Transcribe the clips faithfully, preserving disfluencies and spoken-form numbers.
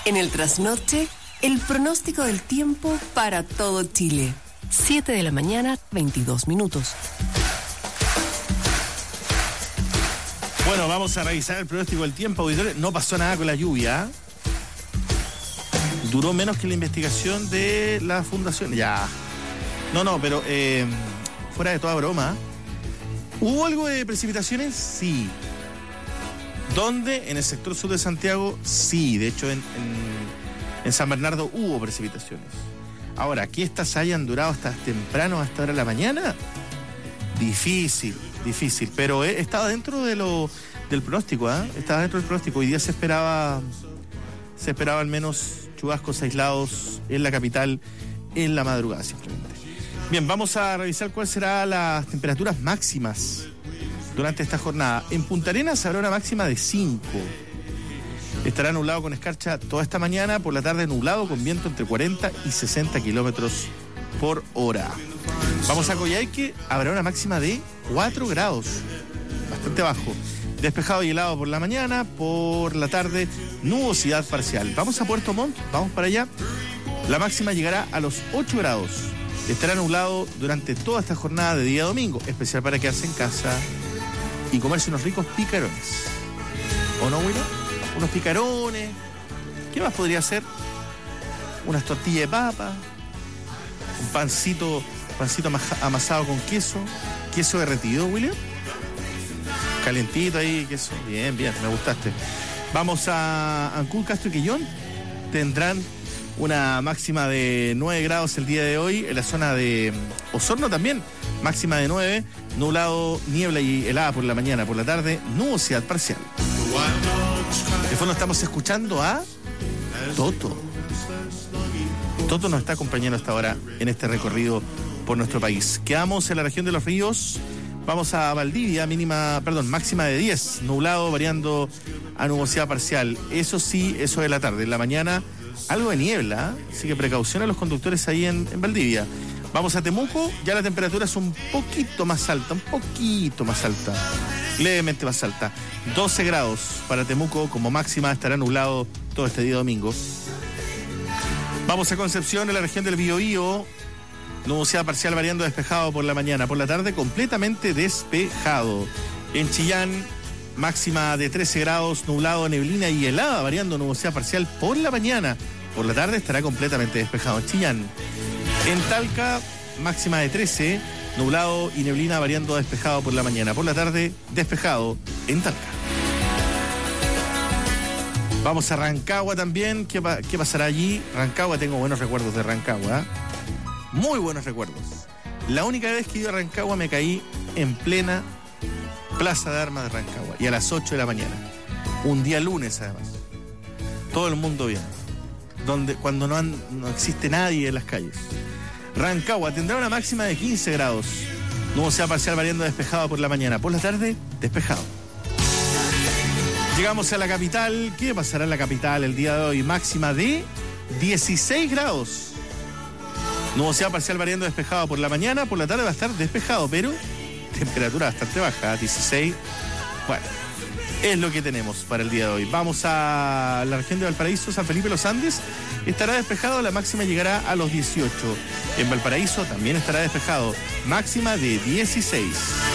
En el trasnoche, el pronóstico del tiempo para todo Chile. siete de la mañana, veintidós minutos. Bueno, vamos a revisar el pronóstico del tiempo, auditores. No pasó nada con la lluvia. Duró menos que la investigación de la fundación. Ya. No, no, pero eh, fuera de toda broma. ¿Hubo algo de precipitaciones? Sí. ¿Dónde? En el sector sur de Santiago, sí. De hecho, en, en, en San Bernardo hubo precipitaciones. Ahora, que estas hayan durado hasta temprano, hasta ahora de la mañana, difícil, difícil. Pero eh, estaba dentro de lo, del pronóstico, ¿eh? Estaba dentro del pronóstico. Hoy día se esperaba, se esperaba al menos chubascos aislados en la capital en la madrugada, simplemente. Bien, vamos a revisar cuáles serán las temperaturas máximas durante esta jornada. En Punta Arenas habrá una máxima de cinco. Estará nublado con escarcha toda esta mañana, por la tarde nublado con viento entre cuarenta y sesenta kilómetros por hora. Vamos a Coyhaique, habrá una máxima de cuatro grados, bastante bajo. Despejado y helado por la mañana, por la tarde nubosidad parcial. Vamos a Puerto Montt, vamos para allá. La máxima llegará a los ocho grados. Estará nublado durante toda esta jornada de día domingo, especial para quedarse en casa y comerse unos ricos picarones. ¿O no, Willow? Unos picarones. ¿Qué más podría ser? Unas tortillas de papa, un pancito, pancito amasado con queso, queso derretido, William. Calentito ahí, queso. Bien, bien, me gustaste. Vamos a Ancud, Castro y Quillón. Tendrán una máxima de nueve grados el día de hoy. En la zona de Osorno también, máxima de nueve. Nublado, niebla y helada por la mañana, por la tarde, nubosidad parcial. De fondo estamos escuchando a Toto. Toto nos está acompañando hasta ahora en este recorrido por nuestro país. Quedamos en la región de Los Ríos. Vamos a Valdivia, mínima, perdón, máxima de diez, nublado variando a nubosidad parcial. Eso sí, eso de la tarde. En la mañana, algo de niebla, ¿eh? Así que precaución a los conductores ahí en, en Valdivia. Vamos a Temuco, ya la temperatura es un poquito más alta, un poquito más alta, levemente más alta. doce grados para Temuco, como máxima estará nublado todo este día domingo. Vamos a Concepción, en la región del Biobío. Nubosidad parcial variando despejado por la mañana. Por la tarde completamente despejado. En Chillán, máxima de trece grados, nublado, neblina y helada, variando nubosidad parcial por la mañana. Por la tarde estará completamente despejado en Chillán. En Talca, máxima de trece, nublado y neblina variando despejado por la mañana. Por la tarde, despejado en Talca. Vamos a Rancagua también. ¿Qué, pa- qué pasará allí? Rancagua, tengo buenos recuerdos de Rancagua, ¿eh? Muy buenos recuerdos. La única vez que iba a Rancagua me caí en plena Plaza de Armas de Rancagua y a las ocho de la mañana. Un día lunes, además. Todo el mundo bien. Donde, cuando no, han, no existe nadie en las calles. Rancagua tendrá una máxima de quince grados. Nubosidad parcial variando despejado por la mañana. Por la tarde, despejado. Llegamos a la capital. ¿Qué pasará en la capital el día de hoy? Máxima de dieciséis grados. Nubosidad parcial variando despejado por la mañana, por la tarde va a estar despejado, pero temperatura bastante baja, dieciséis. Bueno, es lo que tenemos para el día de hoy. Vamos a la región de Valparaíso, San Felipe Los Andes. Estará despejado, la máxima llegará a los dieciocho. En Valparaíso también estará despejado, máxima de dieciséis.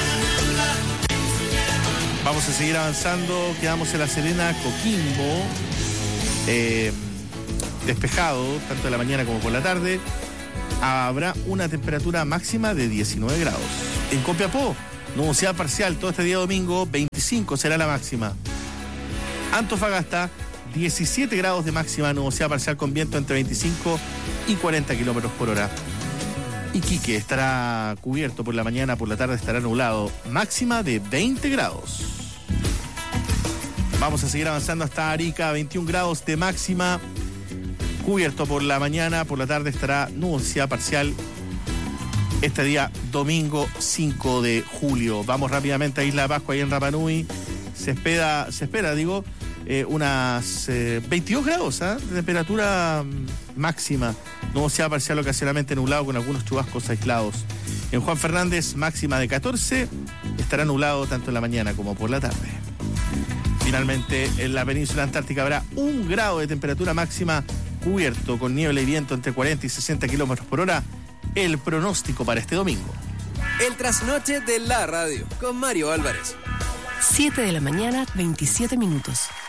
Vamos a seguir avanzando, quedamos en La Serena, Coquimbo. Eh, despejado, tanto en la mañana como por la tarde. Habrá una temperatura máxima de diecinueve grados. En Copiapó, nubosidad parcial todo este día domingo, veinticinco será la máxima. Antofagasta, diecisiete grados de máxima, nubosidad parcial con viento entre veinticinco y cuarenta kilómetros por hora. Iquique estará cubierto por la mañana, por la tarde estará nublado, máxima de veinte grados. Vamos a seguir avanzando hasta Arica, veintiún grados de máxima. Cubierto por la mañana, por la tarde estará nubosidad parcial. Este día domingo cinco de julio. Vamos rápidamente a Isla de Pascua, ahí en Rapa Nui. Se espera, se espera, digo, eh, unas eh, veintidós grados ¿eh? de temperatura máxima. Nubosidad parcial ocasionalmente nublado con algunos chubascos aislados. En Juan Fernández, máxima de catorce. Estará nublado tanto en la mañana como por la tarde. Finalmente, en la península antártica habrá un grado de temperatura máxima cubierto con niebla y viento entre cuarenta y sesenta kilómetros por hora. El pronóstico para este domingo. El trasnoche de la radio con Mario Álvarez. siete de la mañana, veintisiete minutos.